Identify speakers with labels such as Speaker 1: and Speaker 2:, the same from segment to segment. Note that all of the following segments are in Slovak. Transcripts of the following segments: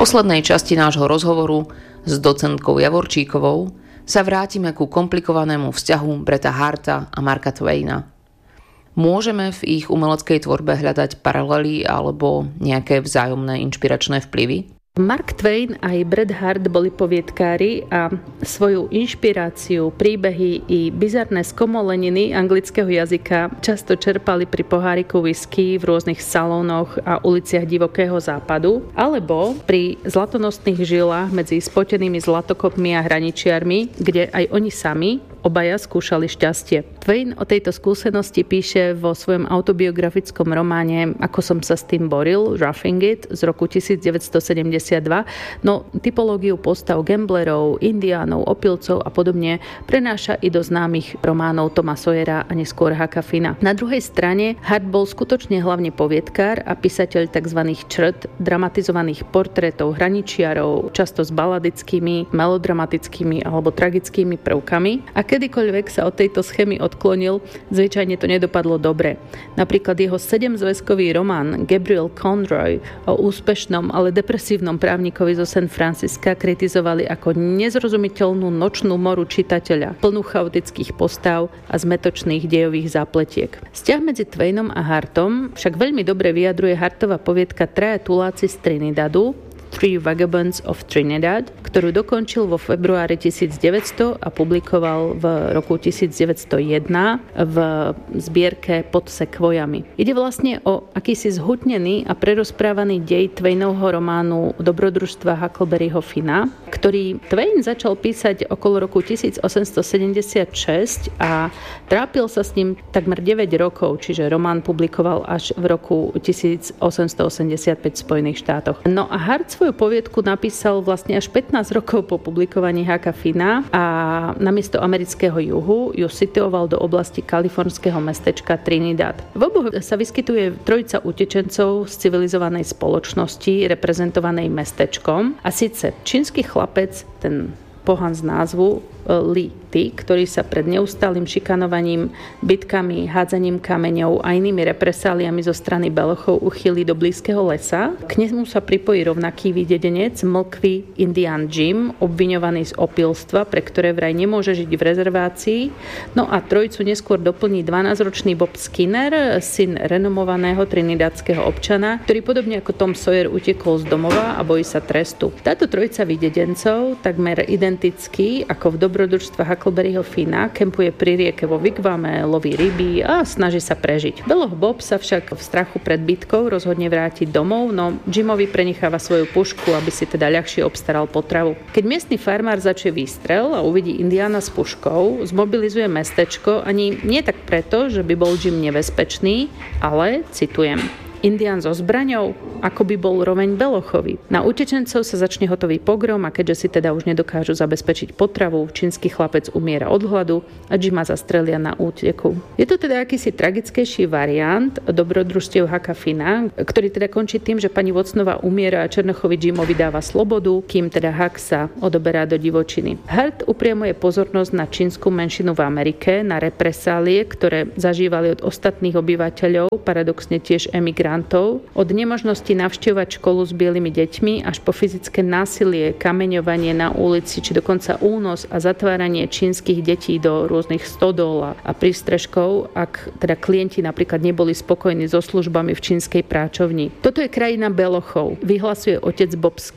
Speaker 1: poslednej časti nášho rozhovoru s docentkou Javorčíkovou sa vrátime ku komplikovanému vzťahu Bretta Harta a Marka Twaina. Môžeme v ich umeleckej tvorbe hľadať paralely alebo nejaké vzájomné inšpiračné vplyvy?
Speaker 2: Mark Twain a aj Bret Hart boli poviedkári a svoju inšpiráciu, príbehy i bizarné skomoleniny anglického jazyka často čerpali pri poháriku whisky v rôznych salónoch a uliciach divokého západu alebo pri zlatonostných žilách medzi spotenými zlatokopmi a hraničiarmi, kde aj oni sami obaja skúšali šťastie. Twain o tejto skúsenosti píše vo svojom autobiografickom románe Ako som sa s tým boril, Roughing It z roku 1972, no typológiu postav gamblerov, indiánov, opilcov a podobne prenáša i do známych románov Toma Sawyera a neskôr Hucka Finna. Na druhej strane Hart bol skutočne hlavne poviedkár a písateľ tzv. Črt, dramatizovaných portrétov hraničiarov, často s baladickými, melodramatickými alebo tragickými prvkami. A kedykoľvek sa od tejto schémy odklonil, zvyčajne to nedopadlo dobre. Napríklad jeho 7-zväzkový román Gabriel Conroy o úspešnom, ale depresívnom právnikovi zo San Francisca kritizovali ako nezrozumiteľnú nočnú moru čitateľa, plnú chaotických postav a zmetočných dejových zápletiek. Vzťah medzi Twainom a Hartom však veľmi dobre vyjadruje Hartova poviedka Traja tuláci z Trinidadu, Three Vagabonds of Trinidad, ktorú dokončil vo februári 1900 a publikoval v roku 1901 v zbierke Pod sekvojami. Ide vlastne o akýsi zhutnený a prerozprávaný dej Twainovho románu Dobrodružstva Huckleberryho Finna, ktorý Twain začal písať okolo roku 1876 a trápil sa s ním takmer 9 rokov, čiže román publikoval až v roku 1885 v Spojených štátoch. No a Hart svoju poviedku napísal vlastne až 15 rokov po publikovaní Hucka Finna a namiesto amerického juhu ju situoval do oblasti kalifornského mestečka Trinidad. V oboch sa vyskytuje trojica utečencov z civilizovanej spoločnosti reprezentovanej mestečkom a síce čínsky chlapec, ten pohan z názvu Li Ti, ktorý sa pred neustálym šikanovaním, bitkami, hádzaním kameňov a inými represáliami zo strany belochov uchýli do blízkeho lesa. K nemu sa pripojí rovnaký videdenec, mlkvý Indian Jim, obviňovaný z opilstva, pre ktoré vraj nemôže žiť v rezervácii. No a trojicu neskôr doplní 12-ročný Bob Skinner, syn renomovaného trinidadského občana, ktorý podobne ako Tom Sawyer utekol z domova a bojí sa trestu. Táto trojica videdencov, takmer identický ako v dobrodružstva Huckleberryho Finna, kempuje pri rieke vo wigwame, loví ryby a snaží sa prežiť. Beloch Bob sa však v strachu pred bitkou rozhodne vrátiť domov, no Jimovi prenecháva svoju pušku, aby si teda ľahšie obstaral potravu. Keď miestny farmár začne výstrel a uvidí Indiána s puškou, zmobilizuje mestečko ani nie tak preto, že by bol Jim nebezpečný, ale, citujem, Indián so zbraňou, ako by bol roveň Belochovi. Na utečencov sa začne hotový pogrom a keďže si teda už nedokážu zabezpečiť potravu, čínsky chlapec umiera od hladu a Jima zastrelia na úteku. Je to teda akýsi tragickejší variant dobrodružstiev Hucka Finna, ktorý teda končí tým, že pani Watsonová umiera a Černochovi Jimovi dáva slobodu, kým teda Huck sa odoberá do divočiny. Hart upriamuje pozornosť na čínsku menšinu v Amerike, na represálie, ktoré zažívali od ostatných obyvateľov, paradoxne tiež emigrantov, od nemožnosti navštevovať školu s bielými deťmi až po fyzické násilie, kameňovanie na ulici či dokonca únos a zatváranie čínskych detí do rôznych stodol a prístrežkov, ak teda klienti napríklad neboli spokojní so službami v čínskej práčovni. Toto je krajina Belochov, vyhlasuje otec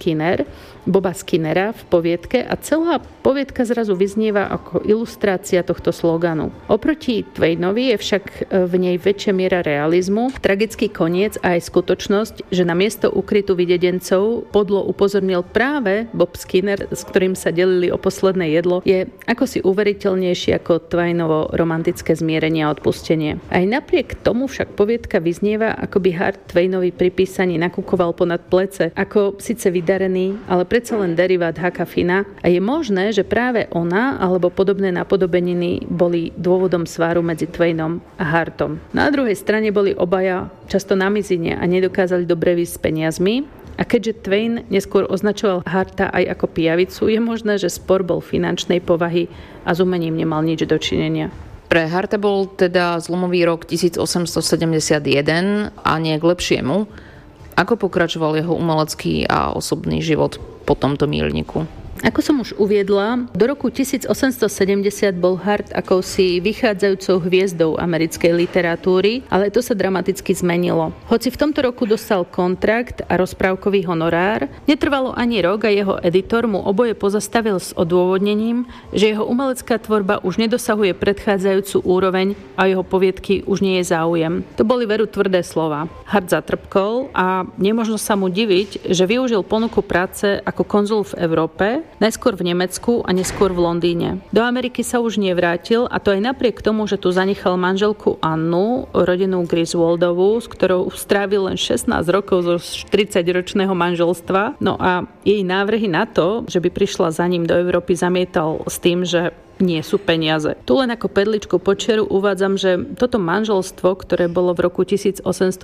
Speaker 2: Boba Skinnera v poviedke a celá poviedka zrazu vyznieva ako ilustrácia tohto sloganu. Oproti Twainovi je však v nej väčšia miera realizmu, tragický koniec a aj skutočnosť, že na miesto ukrytu videdencov podlo upozornil práve Bob Skinner, s ktorým sa delili o posledné jedlo, je ako si uveriteľnejšie ako Twainovo romantické zmierenie a odpustenie. Aj napriek tomu však poviedka vyznieva, ako by Hart Twainovi pri písaní nakúkoval ponad plece, ako síce vydarený, ale predsa len derivát Hucka Finna a je možné, že práve ona alebo podobné napodobeniny boli dôvodom sváru medzi Twainom a Hartom. Na druhej strane boli obaja často na mizine a nedokázali dobre výsť s peniazmi. A keďže Twain neskôr označoval Harta aj ako pijavicu, je možné, že spor bol finančnej povahy a s umením nemal nič dočinenia.
Speaker 1: Pre Harta bol teda zlomový rok 1871 a nie k lepšiemu. Ako pokračoval jeho umelecký a osobný život po tomto míľniku?
Speaker 2: Ako som už uviedla, do roku 1870 bol Hart akousi vychádzajúcou hviezdou americkej literatúry, ale to sa dramaticky zmenilo. Hoci v tomto roku dostal kontrakt a rozprávkový honorár, netrvalo ani rok a jeho editor mu oboje pozastavil s odôvodnením, že jeho umelecká tvorba už nedosahuje predchádzajúcu úroveň a jeho poviedky už nie je záujem. To boli veru tvrdé slova. Hart zatrpkol a nemožno sa mu diviť, že využil ponuku práce ako konzul v Európe, najskôr v Nemecku a neskôr v Londýne. Do Ameriky sa už nevrátil, a to aj napriek tomu, že tu zanechal manželku Annu, rodinu Griswoldovú, s ktorou strávil len 16 rokov zo 40-ročného manželstva. No a jej návrhy na to, že by prišla za ním do Európy, zamietal s tým, že nie sú peniaze. Tu len ako perličku počiaru uvádzam, že toto manželstvo, ktoré bolo v roku 1862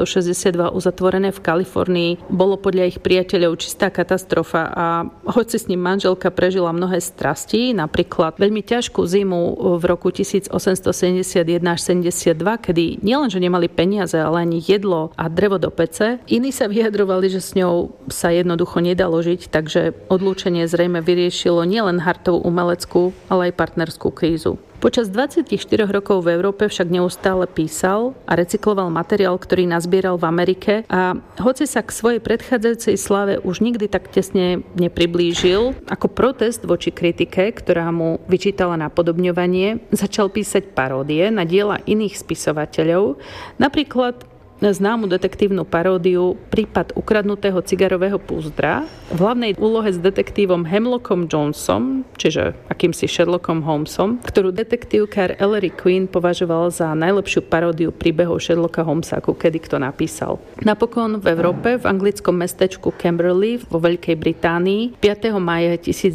Speaker 2: uzatvorené v Kalifornii, bolo podľa ich priateľov čistá katastrofa a hoci s ním manželka prežila mnohé strasti, napríklad veľmi ťažkú zimu v roku 1871 až 72, kedy nielenže nemali peniaze, ale ani jedlo a drevo do pece, iní sa vyjadrovali, že s ňou sa jednoducho nedalo žiť, takže odlúčenie zrejme vyriešilo nielen Hartovú umeleckú, ale aj partnerskú krízu. Počas 24 rokov v Európe však neustále písal a recykloval materiál, ktorý nazbieral v Amerike, a hoci sa k svojej predchádzajúcej slave už nikdy tak tesne nepriblížil, ako protest voči kritike, ktorá mu vyčítala napodobňovanie, začal písať paródie na diela iných spisovateľov, napríklad známu detektívnu paródiu Prípad ukradnutého cigarového púzdra v hlavnej úlohe s detektívom Hemlockom Jonesom, čiže akýmsi Sherlockom Holmesom, ktorú detektívkár Ellery Queen považoval za najlepšiu paródiu príbehov Sherlocka Holmesa, ako kedy kto napísal. Napokon v Európe, v anglickom mestečku Camberley vo Veľkej Británii 5. mája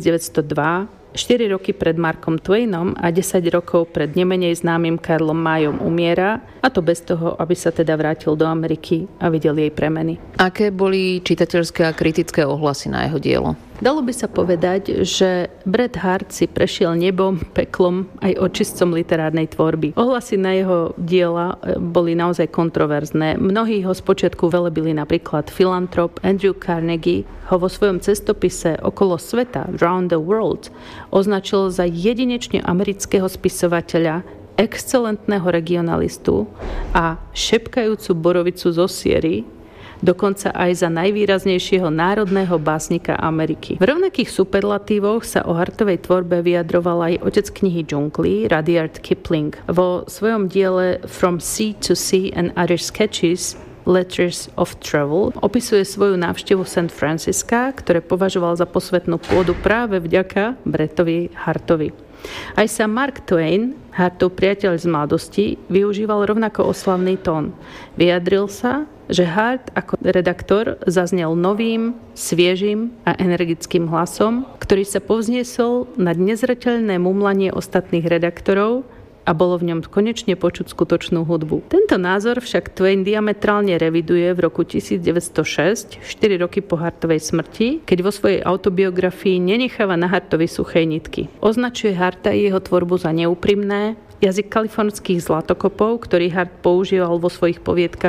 Speaker 2: 1902 4 roky pred Markom Twainom a 10 rokov pred nemenej známym Karlom Mayom umiera, a to bez toho, aby sa teda vrátil do Ameriky a videl jej premeny.
Speaker 1: Aké boli čitateľské a kritické ohlasy na jeho dielo?
Speaker 2: Dalo by sa povedať, že Bret Hart si prešiel nebom, peklom aj očistcom literárnej tvorby. Ohlasy na jeho diela boli naozaj kontroverzné. Mnohí ho spočiatku velebili, napríklad filantrop Andrew Carnegie ho vo svojom cestopise Okolo sveta, Round the World, označil za jedinečne amerického spisovateľa, excelentného regionalistu a šepkajúcu borovicu zo Siery, dokonca aj za najvýraznejšieho národného básnika Ameriky. V rovnakých superlatívoch sa o Hartovej tvorbe vyjadroval aj otec knihy džunglí, Rudyard Kipling. Vo svojom diele From Sea to Sea and Other Sketches, Letters of Travel, opisuje svoju návštevu San Francisca, ktoré považoval za posvätnú pôdu práve vďaka Bretovi Hartovi. Aj sa Mark Twain, Hartov priateľ z mladosti, využíval rovnako oslavný tón. Vyjadril sa, že Hart ako redaktor zaznel novým, sviežým a energickým hlasom, ktorý sa povzniesol nad nezreteľné mumlanie ostatných redaktorov a bolo v ňom konečne počuť skutočnú hudbu. Tento názor však Twain diametrálne reviduje v roku 1906, 4 roky po Hartovej smrti, keď vo svojej autobiografii nenecháva na Hartovi suché nitky. Označuje Harta i jeho tvorbu za neúprimné, jazyk kalifornských zlatokopov, ktorý Hart používal vo svojich poviedkach